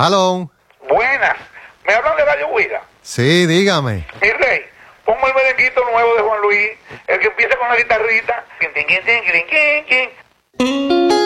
Aló. Buenas. ¿Me hablan de Radio Huida? Sí, dígame. Mi rey, pongo el merenguito nuevo de Juan Luis, el que empieza con la guitarrita.